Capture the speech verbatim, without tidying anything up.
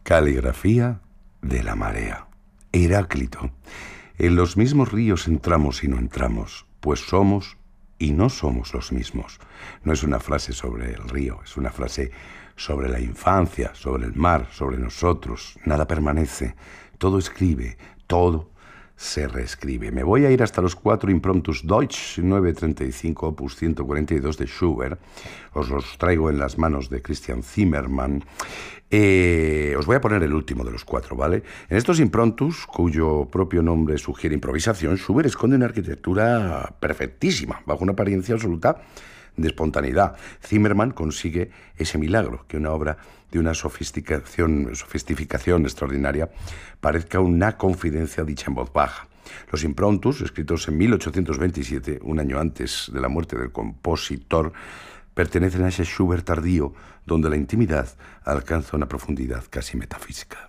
Caligrafía de la marea. Heráclito. En los mismos ríos entramos y no entramos, pues somos y no somos los mismos. No es una frase sobre el río, es una frase sobre la infancia, sobre el mar, sobre nosotros. Nada permanece, todo escribe, todo se reescribe. Me voy a ir hasta los cuatro impromptus Deutsch nueve treinta y cinco, opus ciento cuarenta y dos de Schubert. Os los traigo en las manos de Christian Zimmermann. Eh, os voy a poner el último de los cuatro, ¿vale? En estos impromptus, cuyo propio nombre sugiere improvisación, Schubert esconde una arquitectura perfectísima, bajo una apariencia absoluta de espontaneidad. Zimmermann consigue ese milagro, que una obra de una sofisticación, sofisticación extraordinaria parezca una confidencia dicha en voz baja. Los impromptus, escritos en mil ochocientos veintisiete, un año antes de la muerte del compositor, pertenecen a ese Schubert tardío, donde la intimidad alcanza una profundidad casi metafísica.